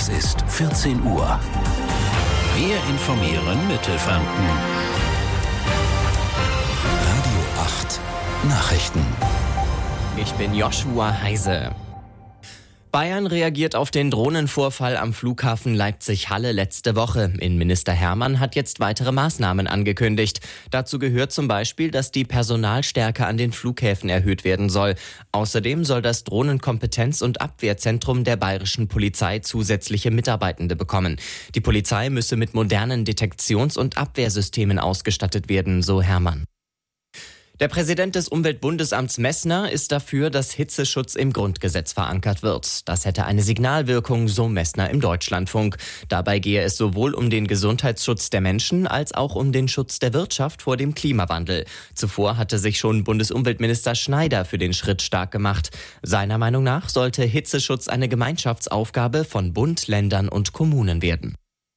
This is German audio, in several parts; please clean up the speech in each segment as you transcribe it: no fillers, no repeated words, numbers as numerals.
Es ist 14 Uhr. Wir informieren Mittelfranken. Radio 8 Nachrichten. Ich bin Joshua Heise. Bayern reagiert auf den Drohnenvorfall am Flughafen Leipzig-Halle letzte Woche. Innenminister Hermann hat jetzt weitere Maßnahmen angekündigt. Dazu gehört zum Beispiel, dass die Personalstärke an den Flughäfen erhöht werden soll. Außerdem soll das Drohnenkompetenz- und Abwehrzentrum der bayerischen Polizei zusätzliche Mitarbeitende bekommen. Die Polizei müsse mit modernen Detektions- und Abwehrsystemen ausgestattet werden, so Hermann. Der Präsident des Umweltbundesamts Messner ist dafür, dass Hitzeschutz im Grundgesetz verankert wird. Das hätte eine Signalwirkung, so Messner im Deutschlandfunk. Dabei gehe es sowohl um den Gesundheitsschutz der Menschen als auch um den Schutz der Wirtschaft vor dem Klimawandel. Zuvor hatte sich schon Bundesumweltminister Schneider für den Schritt stark gemacht. Seiner Meinung nach sollte Hitzeschutz eine Gemeinschaftsaufgabe von Bund, Ländern und Kommunen werden.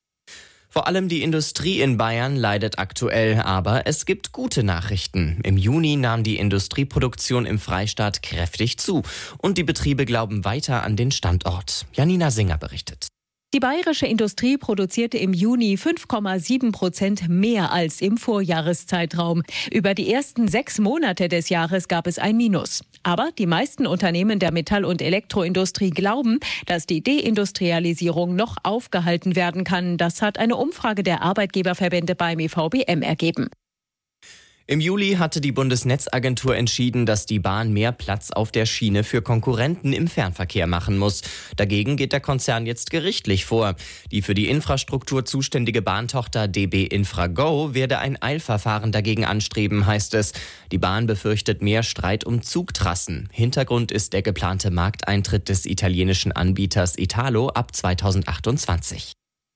Vor allem die Industrie in Bayern leidet aktuell, aber es gibt gute Nachrichten. Im Juni nahm die Industrieproduktion im Freistaat kräftig zu und die Betriebe glauben weiter an den Standort. Janina Singer berichtet. Die bayerische Industrie produzierte im Juni 5,7% mehr als im Vorjahreszeitraum. Über die ersten 6 Monate des Jahres gab es ein Minus. Aber die meisten Unternehmen der Metall- und Elektroindustrie glauben, dass die Deindustrialisierung noch aufgehalten werden kann. Das hat eine Umfrage der Arbeitgeberverbände beim EVBM ergeben. Im Juli hatte die Bundesnetzagentur entschieden, dass die Bahn mehr Platz auf der Schiene für Konkurrenten im Fernverkehr machen muss. Dagegen geht der Konzern jetzt gerichtlich vor. Die für die Infrastruktur zuständige Bahntochter DB Infrago werde ein Eilverfahren dagegen anstreben, heißt es. Die Bahn befürchtet mehr Streit um Zugtrassen. Hintergrund ist der geplante Markteintritt des italienischen Anbieters Italo ab 2028.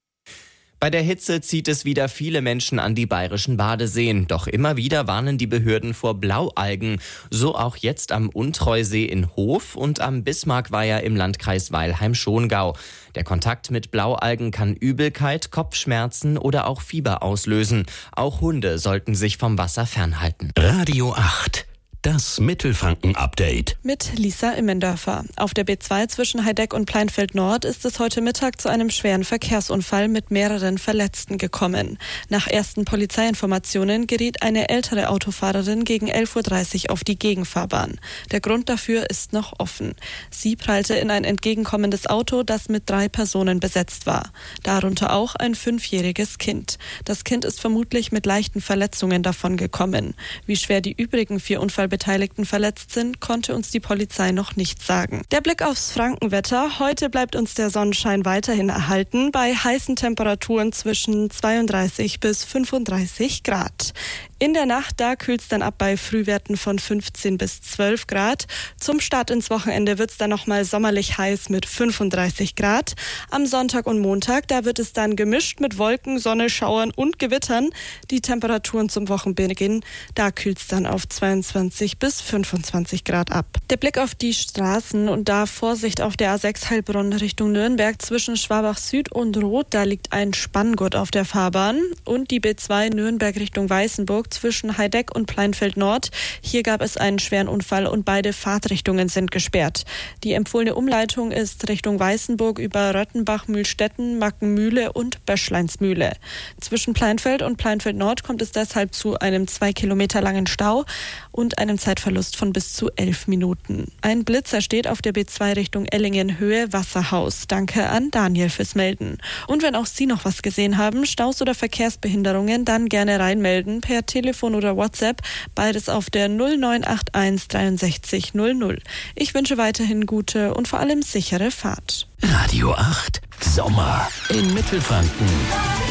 Bei der Hitze zieht es wieder viele Menschen an die bayerischen Badeseen. Doch immer wieder warnen die Behörden vor Blaualgen. So auch jetzt am Untreusee in Hof und am Bismarckweiher im Landkreis Weilheim-Schongau. Der Kontakt mit Blaualgen kann Übelkeit, Kopfschmerzen oder auch Fieber auslösen. Auch Hunde sollten sich vom Wasser fernhalten. Radio 8. Das Mittelfranken-Update. Mit Lisa Immendörfer. Auf der B2 zwischen Heideck und Pleinfeld Nord ist es heute Mittag zu einem schweren Verkehrsunfall mit mehreren Verletzten gekommen. Nach ersten Polizeiinformationen geriet eine ältere Autofahrerin gegen 11.30 Uhr auf die Gegenfahrbahn. Der Grund dafür ist noch offen. Sie prallte in ein entgegenkommendes Auto, das mit 3 Personen besetzt war. Darunter auch ein 5-jähriges Kind. Das Kind ist vermutlich mit leichten Verletzungen davongekommen. Wie schwer die übrigen 4 Unfallbeteiligten verletzt sind, konnte uns die Polizei noch nicht sagen. Der Blick aufs Frankenwetter. Heute bleibt uns der Sonnenschein weiterhin erhalten, bei heißen Temperaturen zwischen 32 bis 35 Grad. In der Nacht, da kühlt es dann ab bei Frühwerten von 15 bis 12 Grad. Zum Start ins Wochenende wird es dann nochmal sommerlich heiß mit 35 Grad. Am Sonntag und Montag, da wird es dann gemischt mit Wolken, Sonne, Schauern und Gewittern. Die Temperaturen zum Wochenbeginn, da kühlt es dann auf 22 bis 25 Grad ab. Der Blick auf die Straßen und da Vorsicht auf der A6 Heilbronn Richtung Nürnberg zwischen Schwabach Süd und Roth, da liegt ein Spanngurt auf der Fahrbahn. Und die B2 Nürnberg Richtung Weißenburg zwischen Heideck und Pleinfeld Nord. Hier gab es einen schweren Unfall und beide Fahrtrichtungen sind gesperrt. Die empfohlene Umleitung ist Richtung Weißenburg über Röttenbach, Mühlstetten, Mackenmühle und Böschleinsmühle. Zwischen Pleinfeld und Pleinfeld Nord kommt es deshalb zu einem 2 Kilometer langen Stau und einem Zeitverlust von bis zu 11 Minuten. Ein Blitzer steht auf der B2 Richtung Ellingen Höhe Wasserhaus. Danke an Daniel fürs Melden. Und wenn auch Sie noch was gesehen haben, Staus oder Verkehrsbehinderungen, dann gerne reinmelden per Telefon oder WhatsApp, beides auf der 0981 63 00. Ich wünsche weiterhin gute und vor allem sichere Fahrt. Radio 8. Sommer in Mittelfranken.